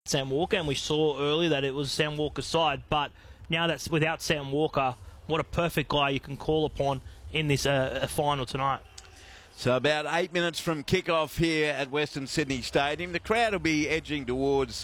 Sam Walker, and we saw earlier that it was Sam Walker's side, but now that's without Sam Walker, what a perfect guy you can call upon in this final tonight. So about 8 minutes from kick-off here at Western Sydney Stadium. The crowd will be edging towards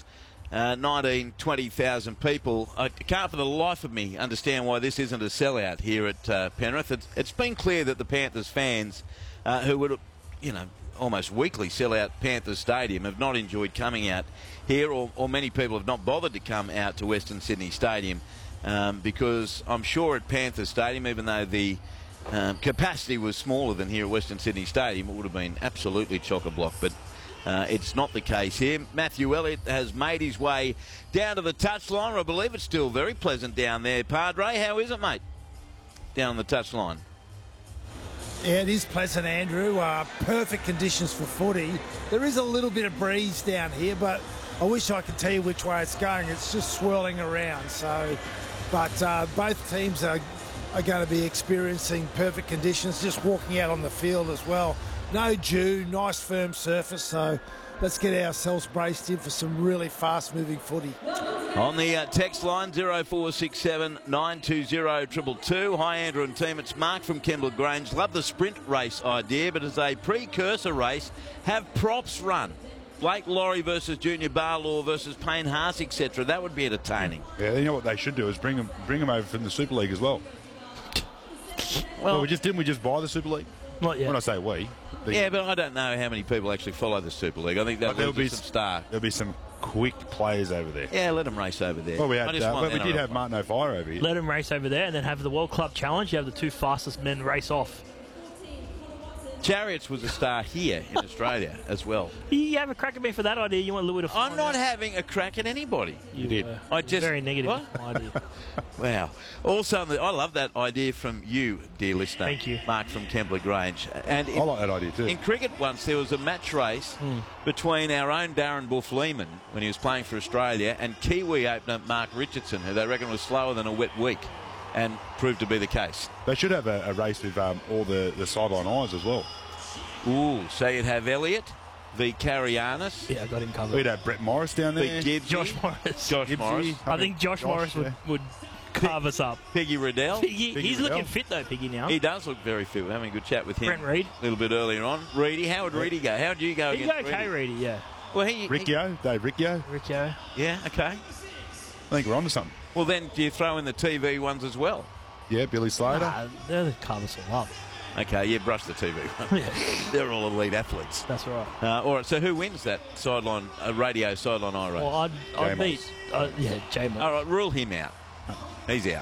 20,000 people. I can't for the life of me understand why this isn't a sellout here at Penrith. It's been clear that the Panthers fans, who would, almost weekly sell out Panthers Stadium, have not enjoyed coming out here, or many people have not bothered to come out to Western Sydney Stadium because I'm sure at Panthers Stadium, even though the capacity was smaller than here at Western Sydney Stadium, it would have been absolutely chock-a-block, but it's not the case here. Matthew Elliott has made his way down to the touchline. I believe it's still very pleasant down there. Padre, how is it, mate, down on the touchline? Yeah, it is pleasant, Andrew. Perfect conditions for footy. There is a little bit of breeze down here, but I wish I could tell you which way it's going. It's just swirling around. But both teams are going to be experiencing perfect conditions, just walking out on the field as well. No dew, nice firm surface, so let's get ourselves braced in for some really fast-moving footy. On the text line, 0467 920 222. Hi, Andrew and team. It's Mark from Kembla Grange. Love the sprint race idea, but as a precursor race, have props run. Blake Laurie versus Junior Barlaw versus Payne Haas, etc. That would be entertaining. Yeah, you know what they should do is bring them over from the Super League as well. Well, didn't we just buy the Super League? Not yet. When I say we. Yeah, but I don't know how many people actually follow the Super League. I think there'll be some star. There'll be some quick players over there. Yeah, let them race over there. Well, we did have Martin O'Fire over here. Let them race over there and then have the World Club Challenge. You have the two fastest men race off. Chariots was a star here in Australia as well. You have a crack at me for that idea. You want Louis to I'm not having a crack at anybody. You did. I just very negative idea. Wow. Also, I love that idea from you, dear listener. Thank you. Mark from Kembla Grange. And I like that idea too. In cricket once, there was a match race between our own Darren Buff Lehman when he was playing for Australia and Kiwi opener Mark Richardson, who they reckon was slower than a wet week, and proved to be the case. They should have a race with all the sideline eyes as well. Ooh, so you'd have Elliott v. Carianis. Yeah, I got him covered. We'd have Brett Morris down there. Josh Morris. Morris. I think Josh Morris would carve us up. Piggy Riddell. He's looking fit though, Piggy, now. He does look very fit. We're having a good chat with him. Brent Reid. A little bit earlier on. Reedy, how would Reedy go? How would you go against Reedy? Okay, Reedy, yeah. Well, Dave Riccio. Yeah, okay. I think we're onto something. Well, then do you throw in the TV ones as well? Yeah, Billy Slater. Nah, they're the carve us all up. Okay, yeah, brush the TV one. Yeah. They're all elite athletes. That's right. All right, so who wins that sideline, radio sideline eye race? Well, I'd beat, J-Moss. All right, rule him out. He's out.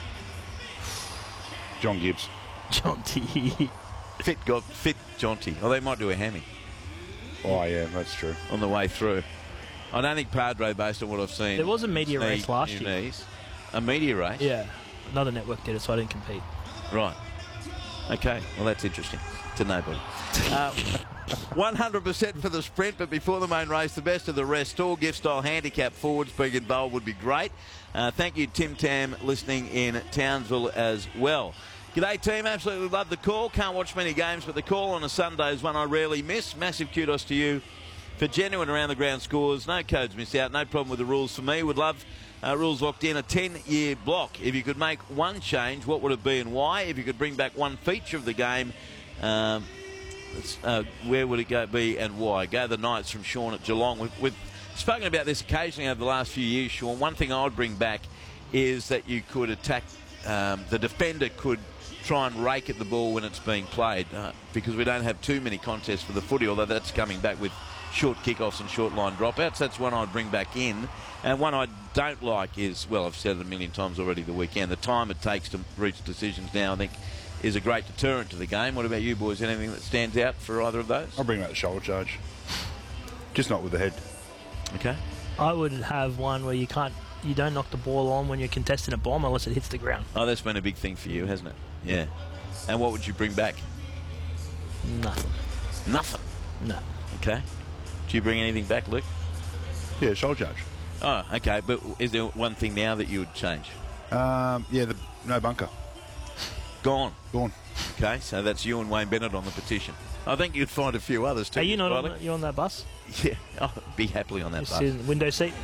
John Gibbs. Jonty. Fit Jonty. Oh, they might do a hammy. Oh, yeah, that's true. On the way through. I don't think Padre, based on what I've seen. There was a media race last year. Knees. A media race? Yeah. Another network did it, so I didn't compete. Right. Okay, well, that's interesting to nobody. 100% for the sprint, but before the main race, the best of the rest. All gift-style handicap forwards being involved would be great. Thank you, Tim Tam, listening in Townsville as well. G'day, team. Absolutely love the call. Can't watch many games, but the call on a Sunday is one I rarely miss. Massive kudos to you for genuine around-the-ground scores. No codes missed out. No problem with the rules for me. Would love rules locked in. A 10-year block. If you could make one change, what would it be and why? If you could bring back one feature of the game, where would it be and why? Go the Knights from Sean at Geelong. We've spoken about this occasionally over the last few years, Sean. One thing I would bring back is that you could attack, the defender could try and rake at the ball when it's being played because we don't have too many contests for the footy, although that's coming back with short kickoffs and short line dropouts. That's one I'd bring back in. And one I don't like is, well, I've said it a million times already the weekend, the time it takes to reach decisions now, I think, is a great deterrent to the game. What about you boys? Anything that stands out for either of those? I'll bring back the shoulder charge. Just not with the head. Okay. I would have one where you don't knock the ball on when you're contesting a bomb unless it hits the ground. Oh, that's been a big thing for you, hasn't it? Yeah. And what would you bring back? Nothing. Nothing? No. Okay. Do you bring anything back, Luke? Yeah, shoulder charge. Oh, okay. But is there one thing now that you would change? No bunker. Gone. Okay, so that's you and Wayne Bennett on the petition. I think you'd find a few others too. Are you not on that bus? Yeah, I'll be happily on that bus. In window seat?